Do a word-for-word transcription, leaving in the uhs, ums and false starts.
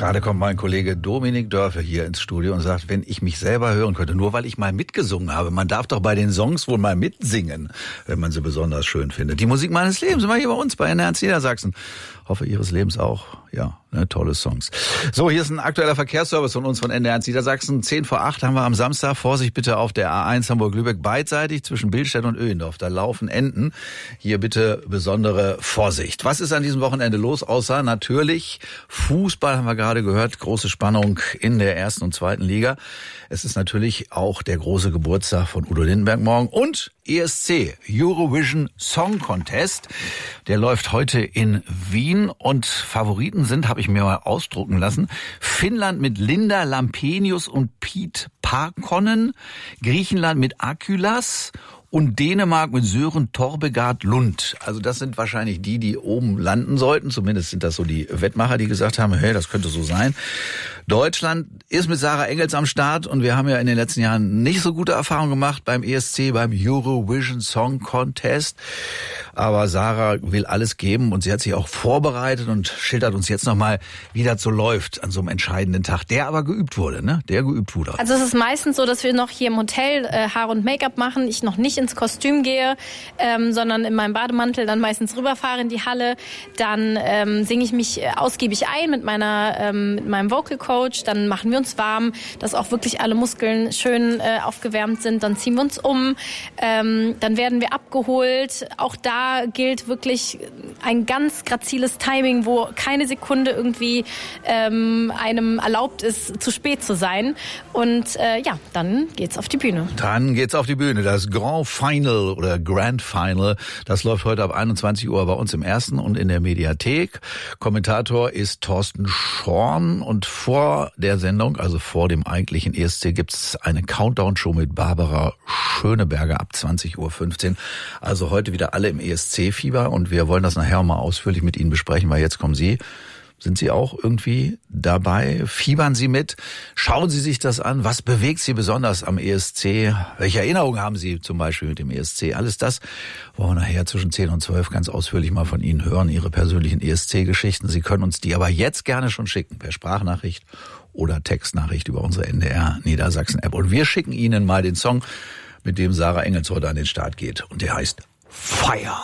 Gerade kommt mein Kollege Dominik Dörfer hier ins Studio und sagt, wenn ich mich selber hören könnte, nur weil ich mal mitgesungen habe. Man darf doch bei den Songs wohl mal mitsingen, wenn man sie besonders schön findet. Die Musik meines Lebens, immer hier bei uns bei N R eins Niedersachsen. Hoffe, Ihres Lebens auch. Ja, ne, tolle Songs. So, hier ist ein aktueller Verkehrsservice von uns von N R eins Niedersachsen. Zehn vor acht haben wir am Samstag. Vorsicht bitte auf der A eins Hamburg-Lübeck beidseitig zwischen Billstedt und Öhendorf. Da laufen Enten. Hier bitte besondere Vorsicht. Was ist an diesem Wochenende los? Außer natürlich Fußball haben wir gerade gehört. Große Spannung in der ersten und zweiten Liga. Es ist natürlich auch der große Geburtstag von Udo Lindenberg morgen. Und E S C, Eurovision Song Contest. Der läuft heute in Wien und Favoriten sind, habe ich mir mal ausdrucken lassen, Finnland mit Linda Lampenius und Piet Parkonen, Griechenland mit Akylas und Dänemark mit Sören Torbegaard Lund. Also das sind wahrscheinlich die, die oben landen sollten. Zumindest sind das so die Wettmacher, die gesagt haben, hey, das könnte so sein. Deutschland ist mit Sarah Engels am Start und wir haben ja in den letzten Jahren nicht so gute Erfahrungen gemacht beim E S C, beim Eurovision Song Contest. Aber Sarah will alles geben und sie hat sich auch vorbereitet und schildert uns jetzt nochmal, wie das so läuft an so einem entscheidenden Tag, der aber geübt wurde, ne? Der geübt wurde. Also es ist meistens so, dass wir noch hier im Hotel äh, Haar und Make-up machen, ich noch nicht ins Kostüm gehe, ähm, sondern in meinem Bademantel dann meistens rüberfahre in die Halle. Dann ähm, singe ich mich ausgiebig ein mit meiner ähm, mit meinem Vocal Coach. Dann machen wir uns warm, dass auch wirklich alle Muskeln schön äh, aufgewärmt sind. Dann ziehen wir uns um. Ähm, dann werden wir abgeholt. Auch da gilt wirklich ein ganz graziles Timing, wo keine Sekunde irgendwie ähm, einem erlaubt ist, zu spät zu sein. Und äh, ja, dann geht's auf die Bühne. Dann geht's auf die Bühne. Das Grand Final oder Grand Final, das läuft heute ab einundzwanzig Uhr bei uns im Ersten und in der Mediathek. Kommentator ist Thorsten Schorn und vor der Sendung, also vor dem eigentlichen E S C, gibt's eine Countdown-Show mit Barbara Schöneberger ab zwanzig Uhr fünfzehn. Also heute wieder alle im E S C-Fieber und wir wollen das nachher mal ausführlich mit Ihnen besprechen, weil jetzt kommen Sie. Sind Sie auch irgendwie dabei? Fiebern Sie mit? Schauen Sie sich das an? Was bewegt Sie besonders am E S C? Welche Erinnerungen haben Sie zum Beispiel mit dem E S C? Alles das wollen wir nachher zwischen zehn und zwölf ganz ausführlich mal von Ihnen hören, Ihre persönlichen E S C-Geschichten. Sie können uns die aber jetzt gerne schon schicken, per Sprachnachricht oder Textnachricht über unsere N D R Niedersachsen-App. Und wir schicken Ihnen mal den Song, mit dem Sarah Engels heute an den Start geht. Und der heißt Fire.